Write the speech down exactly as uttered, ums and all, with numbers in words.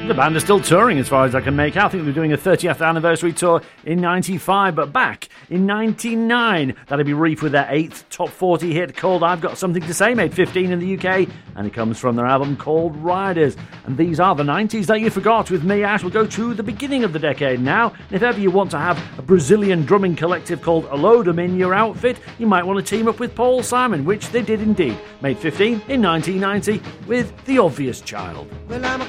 The band are still touring as far as I can make out. I think they're doing a thirtieth anniversary tour in ninety-five, but back in ninety-nine, that'd be Reef with their eighth top forty hit called I've Got Something to Say, made fifteen in the U K, and it comes from their album called Riders. And these are the nineties that you forgot. With me, Ash, we'll go to the beginning of the decade now. And if ever you want to have a Brazilian drumming collective called Alodum in your outfit, you might want to team up with Paul Simon, which they did indeed, made fifteen in nineteen ninety with The Obvious Child. Well, I'm a